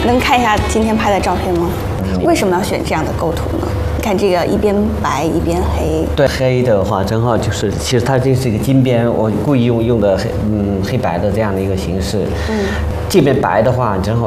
能看一下今天拍的照片吗？为什么要选这样的构图呢？看这个一边白一边黑。 对，黑的话正好就是，其实它这是一个金边，我故意用的黑白的这样的一个形式。这边白的话，正好